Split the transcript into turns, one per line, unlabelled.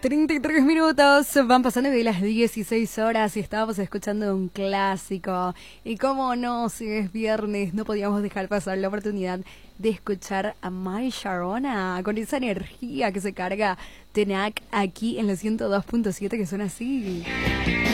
33 minutos, van pasando de las 16 horas y estábamos escuchando un clásico. Y cómo no, si es viernes, no podíamos dejar pasar la oportunidad de escuchar a My Sharona con esa energía que se carga Tenac aquí en la 102.7 que suena así.